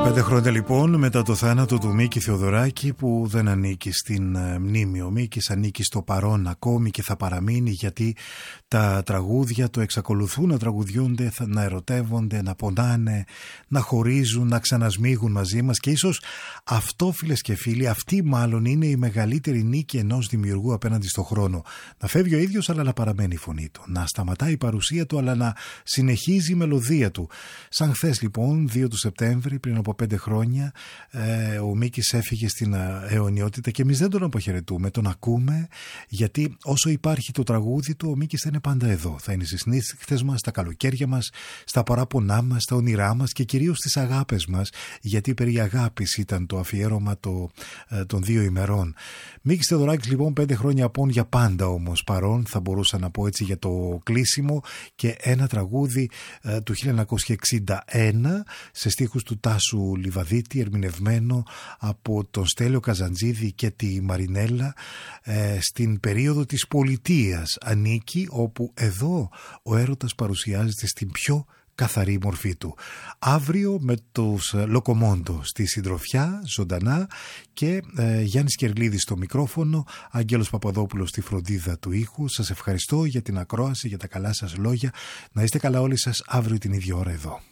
5 χρόνια λοιπόν μετά το θάνατο του Μίκη Θεοδωράκη, που δεν ανήκει στην μνήμη. Ο Μίκης ανήκει στο παρόν ακόμη και θα παραμείνει, γιατί τα τραγούδια του εξακολουθούν να τραγουδιούνται, να ερωτεύονται, να πονάνε, να χωρίζουν, να ξανασμίγουν μαζί μας. Και ίσως αυτό, φίλες και φίλοι, αυτή μάλλον είναι η μεγαλύτερη νίκη ενός δημιουργού απέναντι στον χρόνο. Να φεύγει ο ίδιος αλλά να παραμένει η φωνή του, να σταματάει η παρουσία του αλλά να συνεχίζει η μελωδία του. Σαν χθες λοιπόν, 2 του Σεπτέμβρη, πριν από 5 χρόνια, ο Μίκης έφυγε στην αιωνιότητα και εμείς δεν τον αποχαιρετούμε, τον ακούμε, γιατί όσο υπάρχει το τραγούδι του, ο Μίκης θα είναι πάντα εδώ. Θα είναι στις νύχτες μας, στα καλοκαίρια μας, στα παράπονά μας, στα όνειρά μας και κυρίως στις αγάπες μας, γιατί περί αγάπης ήταν το αφιέρωμα των 2 ημερών. Μίκης Θεοδωράκης λοιπόν, 5 χρόνια απόν, για πάντα όμως παρόν, θα μπορούσα να πω έτσι, για το κλείσιμο, και ένα τραγούδι του 1961 σε στίχους του Τάσου Λιβαδίτη, ερμηνευμένο από τον Στέλιο Καζαντζίδη και τη Μαρινέλα, στην περίοδο της πολιτείας ανήκει, όπου εδώ ο έρωτας παρουσιάζεται στην πιο καθαρή μορφή του. Αύριο με τους Λοκομόντο στη συντροφιά, ζωντανά, και Γιάννης Κερλίδης στο μικρόφωνο, Άγγελος Παπαδόπουλος στη φροντίδα του ήχου. Σας ευχαριστώ για την ακρόαση, για τα καλά σας λόγια. Να είστε καλά όλοι σας, αύριο την ίδια ώρα εδώ.